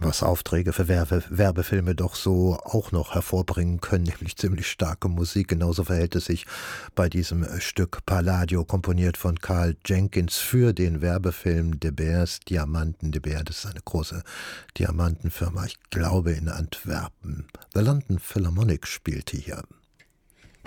was Aufträge für Werbefilme doch so auch noch hervorbringen können, nämlich ziemlich starke Musik. Genauso verhält es sich bei diesem Stück Palladio, komponiert von Karl Jenkins für den Werbefilm De Beers Diamanten. De Beers, das ist eine große Diamantenfirma, ich glaube in Antwerpen. The London Philharmonic spielte hier.